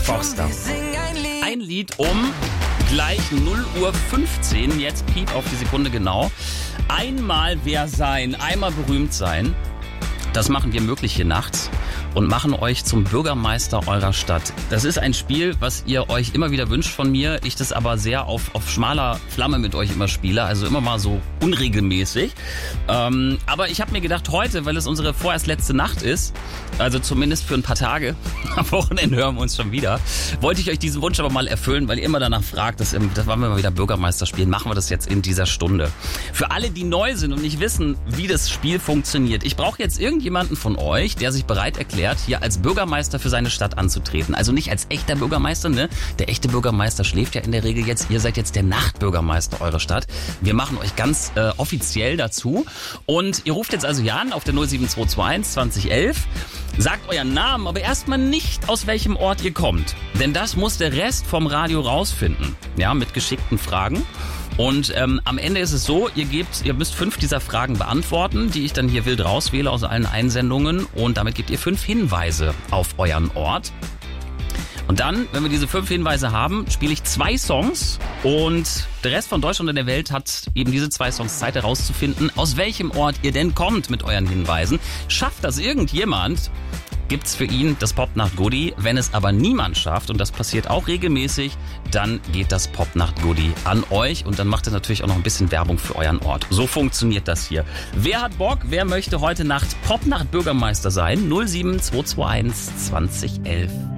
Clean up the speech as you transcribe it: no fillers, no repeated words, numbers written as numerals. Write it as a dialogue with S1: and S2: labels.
S1: Boxster. Ein Lied um gleich 0:15 Uhr, jetzt Piep auf die Sekunde genau. Einmal wer sein, einmal berühmt sein. Das machen wir möglich hier nachts und machen euch zum Bürgermeister eurer Stadt. Das ist ein Spiel, was ihr euch immer wieder wünscht von mir. Ich das aber sehr auf schmaler Flamme mit euch immer spiele, also immer mal so unregelmäßig. Aber ich habe mir gedacht, heute, weil es unsere vorerst letzte Nacht ist, also zumindest für ein paar Tage, am Wochenende hören wir uns schon wieder, wollte ich euch diesen Wunsch aber mal erfüllen, weil ihr immer danach fragt, das wollen wir mal wieder Bürgermeister spielen, machen wir das jetzt in dieser Stunde. Für alle, die neu sind und nicht wissen, wie das Spiel funktioniert, ich brauche jetzt irgendjemanden von euch, der sich bereit erklärt, hier als Bürgermeister für seine Stadt anzutreten. Also nicht als echter Bürgermeister, ne? Der echte Bürgermeister schläft ja in der Regel jetzt. Ihr seid jetzt der Nachtbürgermeister eurer Stadt. Wir machen euch ganz offiziell dazu. Und ihr ruft jetzt also hier an auf der 07221 2011. Sagt euren Namen, aber erstmal nicht, aus welchem Ort ihr kommt. Denn das muss der Rest vom Radio rausfinden. Ja, mit geschickten Fragen. Und am Ende ist es so, ihr müsst 5 dieser Fragen beantworten, die ich dann hier wild rauswähle aus allen Einsendungen. Und damit gebt ihr 5 Hinweise auf euren Ort. Und dann, wenn wir diese 5 Hinweise haben, spiele ich 2 Songs. Und der Rest von Deutschland und der Welt hat eben diese 2 Songs Zeit herauszufinden, aus welchem Ort ihr denn kommt mit euren Hinweisen. Schafft das irgendjemand, gibt's für ihn das Popnacht-Goodie. Wenn es aber niemand schafft, und das passiert auch regelmäßig, dann geht das Popnacht-Goodie an euch und dann macht ihr natürlich auch noch ein bisschen Werbung für euren Ort. So funktioniert das hier. Wer hat Bock? Wer möchte heute Nacht Popnacht-Bürgermeister sein? 07221 2011.